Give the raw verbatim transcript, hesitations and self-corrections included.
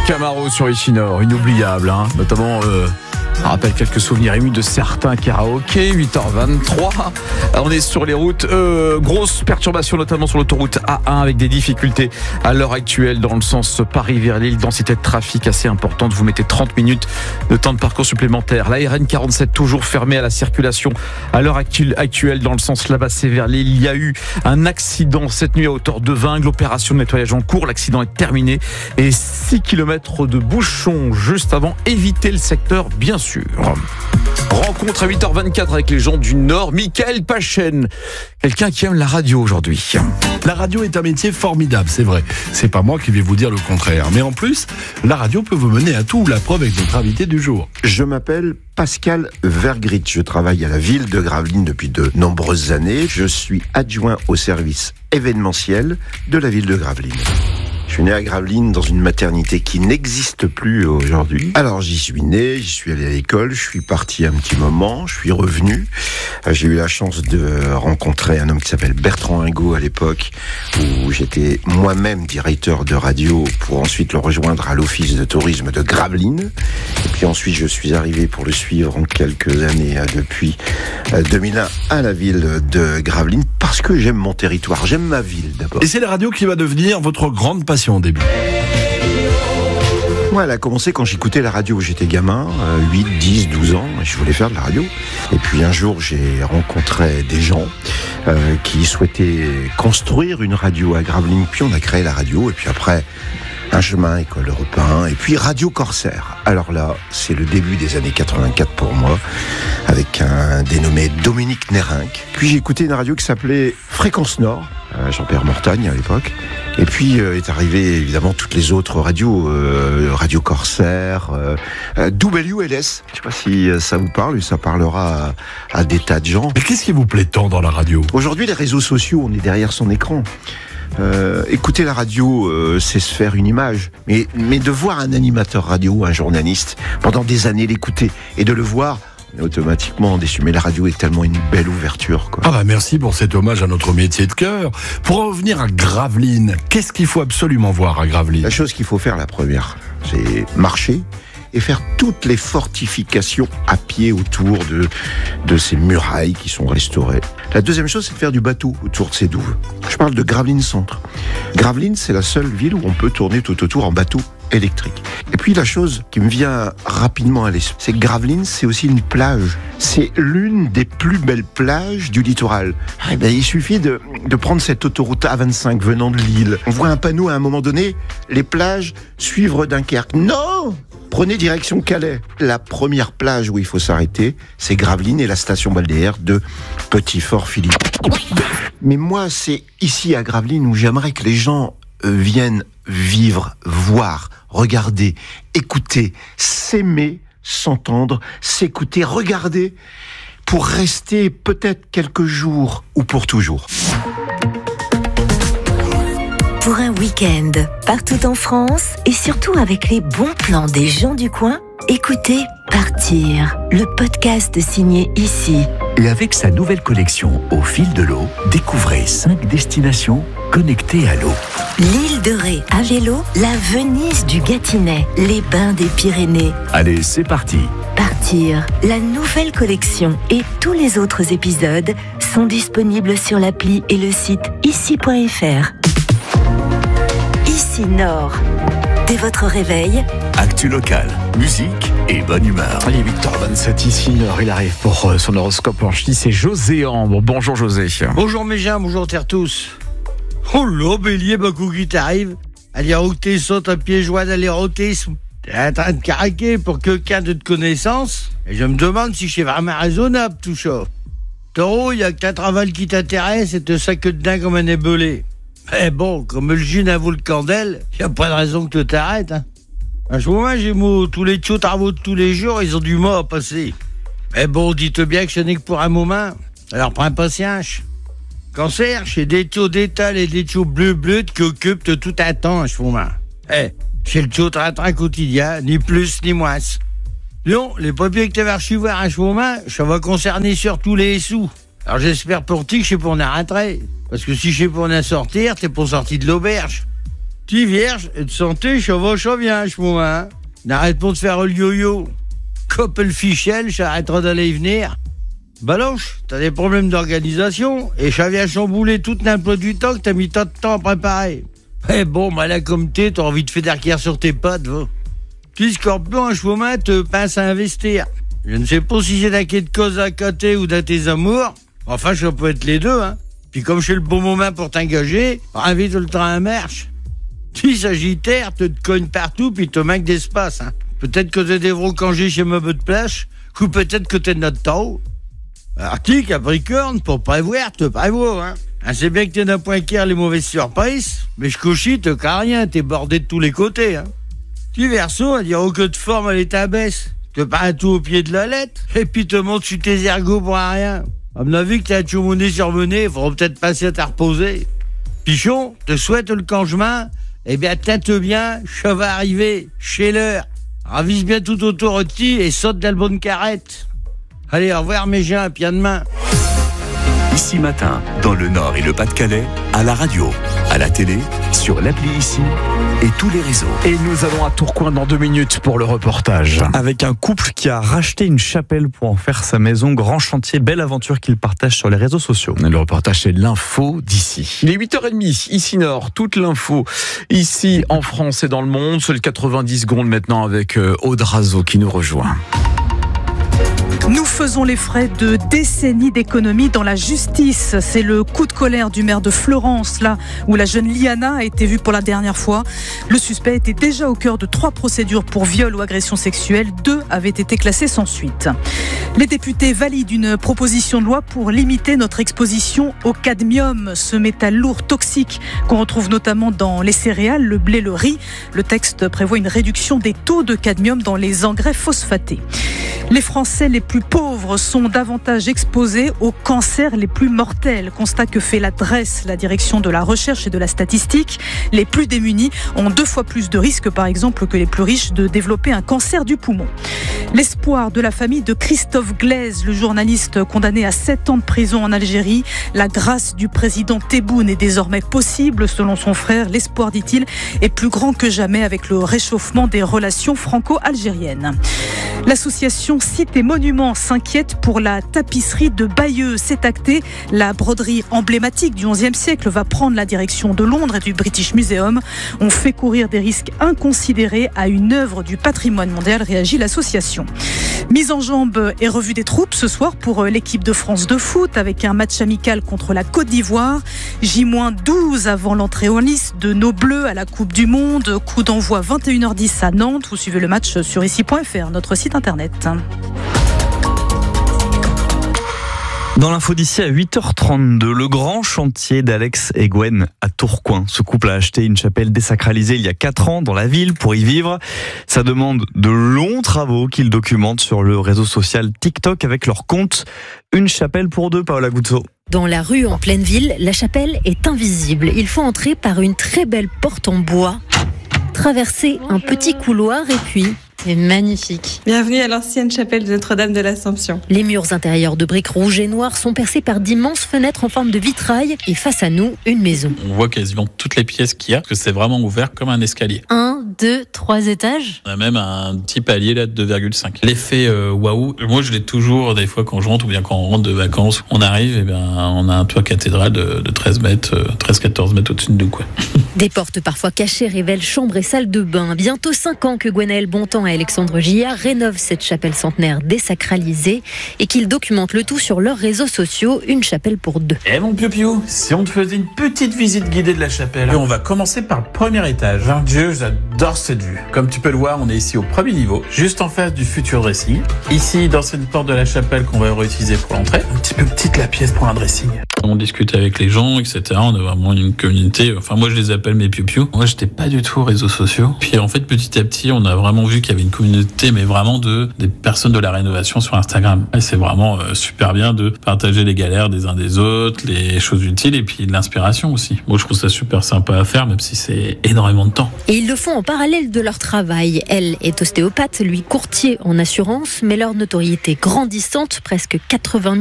Camaro sur Ichinor, inoubliable, hein, notamment... Euh... On rappelle quelques souvenirs émus de certains karaokés. Huit heures vingt-trois. On est sur les routes. Euh, grosse perturbation notamment sur l'autoroute A un avec des difficultés à l'heure actuelle dans le sens Paris vers Lille. Densité de trafic assez importante. Vous mettez trente minutes de temps de parcours supplémentaire. La R N quarante-sept toujours fermée à la circulation à l'heure actuelle dans le sens Labassé vers Lille. Il y a eu un accident cette nuit à hauteur de Vingt. L'opération de nettoyage en cours. L'accident est terminé et six kilomètres de bouchons juste avant. Évitez le secteur bien sûr. Rencontre à huit heures vingt-quatre avec les gens du Nord. Michael Pachen, quelqu'un qui aime la radio aujourd'hui. La radio est un métier formidable, c'est vrai. C'est pas moi qui vais vous dire le contraire. Mais en plus, la radio peut vous mener à tout. La preuve avec notre invité du jour. Je m'appelle Pascal Vergrit. Je travaille à la ville de Gravelines depuis de nombreuses années. Je suis adjoint au service événementiel de la ville de Gravelines. Je suis né à Gravelines dans une maternité qui n'existe plus aujourd'hui. Alors j'y suis né, j'y suis allé à l'école, je suis parti un petit moment, je suis revenu. J'ai eu la chance de rencontrer un homme qui s'appelle Bertrand Hingot à l'époque, où j'étais moi-même directeur de radio pour ensuite le rejoindre à l'office de tourisme de Gravelines. Et puis ensuite je suis arrivé pour le suivre en quelques années depuis deux mille un à la ville de Gravelines parce que j'aime mon territoire, j'aime ma ville d'abord. Et c'est la radio qui va devenir votre grande passion au début. Ouais, elle a commencé quand j'écoutais la radio. J'étais gamin, euh, huit, dix, douze ans, et je voulais faire de la radio. Et puis un jour, j'ai rencontré des gens euh, qui souhaitaient construire une radio à Gravelines. Puis on a créé la radio, et puis après, un chemin, école Europe un, et puis Radio Corsair. Alors là, c'est le début des années quatre-vingt-quatre pour moi, avec un dénommé Dominique Nérinck. Puis j'ai écouté une radio qui s'appelait Fréquence Nord, euh, Jean-Pierre Mortagne à l'époque. Et puis euh, est arrivé évidemment toutes les autres radios, euh, Radio Corsair, euh, euh, W L S. Je sais pas si ça vous parle, et ça parlera à, à des tas de gens. Mais qu'est-ce qui vous plaît tant dans la radio ? Aujourd'hui, les réseaux sociaux, on est derrière son écran. Euh, écouter la radio, euh, c'est se faire une image. Mais, mais de voir un animateur radio, un journaliste, pendant des années l'écouter et de le voir, automatiquement déçu. Mais la radio est tellement une belle ouverture, quoi. Ah bah merci pour cet hommage à notre métier de cœur. Pour en revenir à Gravelines, qu'est-ce qu'il faut absolument voir à Gravelines ? La chose qu'il faut faire, la première, c'est marcher et faire toutes les fortifications à pied autour de, de ces murailles qui sont restaurées. La deuxième chose, c'est de faire du bateau autour de ces douves. Je parle de Gravelines Centre. Gravelines, c'est la seule ville où on peut tourner tout autour en bateau électrique. Et puis la chose qui me vient rapidement à l'esprit, c'est que Gravelines, c'est aussi une plage. C'est l'une des plus belles plages du littoral. Eh ben, il suffit de, de prendre cette autoroute A vingt-cinq venant de Lille. On voit un panneau à un moment donné, les plages suivre Dunkerque. Non ! Prenez direction Calais. La première plage où il faut s'arrêter, c'est Gravelines et la station balnéaire de Petit-Fort-Philippe. Mais moi, c'est ici à Gravelines où j'aimerais que les gens euh, viennent vivre, voir, regarder, écouter, s'aimer, s'entendre, s'écouter, regarder, pour rester peut-être quelques jours ou pour toujours. Pour un week-end, partout en France et surtout avec les bons plans des gens du coin, écoutez Partir, le podcast signé Ici. Et avec sa nouvelle collection Au fil de l'eau, découvrez cinq destinations connectées à l'eau. L'île de Ré à vélo, la Venise du Gâtinais, les bains des Pyrénées. Allez, c'est parti. Partir, la nouvelle collection et tous les autres épisodes sont disponibles sur l'appli et le site ici point f r. Ici Nord. Dès votre réveil, actu locale, musique et bonne humeur. Allez, huit heures vingt-sept ici, il arrive pour son horoscope en ch'ti, c'est José Ambre. Bonjour José. Bonjour mes gens, bonjour terre tous. Oh là, bélier, ma couille t'arrive. Allez, router, saute un pied joint d'aller-rotisme. T'es en train de caraquer pour quelqu'un de connaissance. Et je me demande si c'est vraiment raisonnable tout ça. Taureau, il y a que ta travail qui t'intéresse et te sac de dingue comme un ébelé. Mais bon, comme le gin a vaut le candelle, y a pas de raison que tu t'arrêtes, hein. À ce moment, j'ai mots, tous les tuyaux travaux de tous les jours, ils ont du mal à passer. Mais bon, dites bien que ce n'est que pour un moment. Alors prends patience. Cancer, j'ai des tuyaux d'étal et des tuyaux bleu-bleu qui occupent de tout un temps à ce moment. Eh, c'est le tuyau train-train quotidien, ni plus ni moins. Non, les papiers que tu avais reçus voir à ce moment, ça va concerner surtout les sous. Alors j'espère pour ti que je sais pour en arrêter. Parce que si je sais pour en sortir, t'es pour sortir de l'auberge. Petit vierge et de santé, chevauche bien, moi. Hein. N'arrête pas de faire le yo-yo. Coppe le fichel, j'arrêterai d'aller y venir. Balanche, t'as des problèmes d'organisation et ça vient chambouler tout l'emploi du temps que t'as mis tant de temps à préparer. Eh bon, bah là comme t'es, t'as envie de faire d'arrière sur tes pattes, va. Petit scorpion, un chemin te pince à investir. Je ne sais pas si c'est d'un quai de cause à côté ou d'un tes amours. Enfin, ça peut être les deux, hein. Puis comme c'est le bon moment pour t'engager, invite le train à marche. Si Sagittaire, te te cogne partout puis te manque d'espace, hein. Peut-être que t'es des brocangés chez Meuble de Plage, ou peut-être que t'es de notre taureau. Arctique, Capricorne, pour prévoir, te prévoit, hein. Ah, c'est bien que t'es d'un point clair les mauvaises surprises, mais je cochis, te qu'à rien, t'es bordé de tous les côtés, hein. Tu Verseau, à dire que de forme, elle est à baisse. Te parles tout au pied de la lettre, et puis te montes sur tes ergots pour rien. À mon avis que t'as tout monnaie survenue, il faudra peut-être passer à te reposer. Pichon, te souhaite le cangement, eh bien, tente bien, je vais arriver, chez l'heure. Ravise bien tout autour de ti et saute dans le bonne carrette. Allez, au revoir mes gens, puis à demain. Ici Matin, dans le Nord et le Pas-de-Calais, à la radio, à la télé, sur l'appli Ici et tous les réseaux. Et nous allons à Tourcoing dans deux minutes pour le reportage. Avec un couple qui a racheté une chapelle pour en faire sa maison. Grand chantier, belle aventure qu'il partage sur les réseaux sociaux. Le reportage, c'est l'info d'ici. Il est huit heures trente, ici Nord, toute l'info ici en France et dans le monde. C'est le quatre-vingt-dix secondes maintenant avec Aude Razo qui nous rejoint. Nous faisons les frais de décennies d'économie dans la justice. C'est le coup de colère du maire de Florence, là où la jeune Liana a été vue pour la dernière fois. Le suspect était déjà au cœur de trois procédures pour viol ou agression sexuelle. Deux avaient été classées sans suite. Les députés valident une proposition de loi pour limiter notre exposition au cadmium, ce métal lourd toxique qu'on retrouve notamment dans les céréales, le blé, le riz. Le texte prévoit une réduction des taux de cadmium dans les engrais phosphatés. Les Français les plus pauvres sont davantage exposés aux cancers les plus mortels. Constat que fait la D R E S, la direction de la recherche et de la statistique. Les plus démunis ont deux fois plus de risques, par exemple, que les plus riches de développer un cancer du poumon. L'espoir de la famille de Christophe Glaise, le journaliste condamné à sept ans de prison en Algérie. La grâce du président Tebboune est désormais possible, selon son frère. L'espoir, dit-il, est plus grand que jamais avec le réchauffement des relations franco-algériennes. L'association Sites et Monuments s'inquiète pour la tapisserie de Bayeux. C'est acté, la broderie emblématique du onzième siècle va prendre la direction de Londres et du British Museum. On fait courir des risques inconsidérés à une œuvre du patrimoine mondial, réagit l'association. Mise en jambe et revue des troupes ce soir pour l'équipe de France de foot avec un match amical contre la Côte d'Ivoire. J douze avant l'entrée en lice de nos Bleus à la Coupe du Monde. Coup d'envoi vingt et une heures dix à Nantes. Vous suivez le match sur ici point f r, notre site internet. Dans l'info d'ici à huit heures trente-deux, le grand chantier d'Alex et Gwen à Tourcoing. Ce couple a acheté une chapelle désacralisée il y a quatre ans dans la ville pour y vivre. Ça demande de longs travaux qu'ils documentent sur le réseau social TikTok avec leur compte Une chapelle pour deux, Paola Guzzo. Dans la rue en pleine ville, la chapelle est invisible. Il faut entrer par une très belle porte en bois, traverser un petit couloir et puis... C'est magnifique. Bienvenue à l'ancienne chapelle de Notre-Dame de l'Assomption. Les murs intérieurs de briques rouges et noires sont percés par d'immenses fenêtres en forme de vitrail et face à nous, une maison. On voit quasiment toutes les pièces qu'il y a, parce que c'est vraiment ouvert comme un escalier. Un, deux, trois étages. On a même un petit palier là de deux virgule cinq. L'effet euh, waouh, moi je l'ai toujours des fois quand je rentre ou bien quand on rentre de vacances. On arrive et bien on a un toit cathédrale de, de treize mètres, treize quatorze mètres au-dessus de nous, quoi. Des portes parfois cachées révèlent chambre et salle de bain. Bientôt cinq ans que Gwenaël Bontemps et Alexandre Gillard rénovent cette chapelle centenaire désacralisée et qu'ils documentent le tout sur leurs réseaux sociaux, Une chapelle pour deux. Eh mon piou-piou, si on te faisait une petite visite guidée de la chapelle, on va commencer par le premier étage. Hein. Dieu, j'adore cette vue. Comme tu peux le voir, on est ici au premier niveau, juste en face du futur dressing. Ici, dans cette porte de la chapelle qu'on va réutiliser pour l'entrée, un petit peu petite la pièce pour un dressing. On discute avec les gens, et cetera. On a vraiment une communauté. Enfin, moi, je les appelle mes piou-piou. Moi, j'étais pas du tout aux réseaux sociaux. Puis, en fait, petit à petit, on a vraiment vu qu'il y avait une communauté, mais vraiment de des personnes de la rénovation sur Instagram. Et c'est vraiment euh, super bien de partager les galères des uns des autres, les choses utiles et puis de l'inspiration aussi. Moi, je trouve ça super sympa à faire, même si c'est énormément de temps. Et ils le font en parallèle de leur travail. Elle est ostéopathe, lui courtier en assurance, mais leur notoriété grandissante, presque quatre-vingt